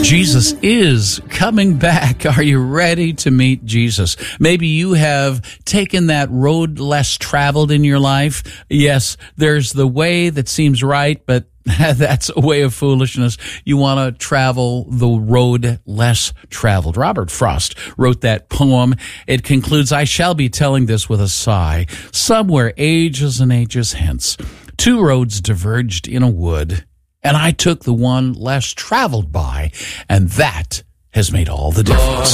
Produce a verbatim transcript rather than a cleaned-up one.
Jesus is coming back. Are you ready to meet Jesus? Maybe you have taken that road less traveled in your life. Yes, there's the way that seems right, but that's a way of foolishness. You want to travel the road less traveled. Robert Frost wrote that poem. It concludes, I shall be telling this with a sigh. Somewhere ages and ages hence, two roads diverged in a wood, and I took the one less traveled by, and that has made all the difference.